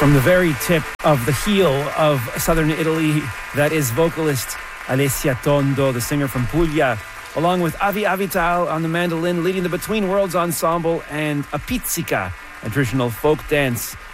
From the very tip of the heel of southern Italy, that is vocalist Alessia Tondo, the singer from Puglia, along with Avi Avital on the mandolin, leading the Between Worlds Ensemble, and a pizzica, a traditional folk dance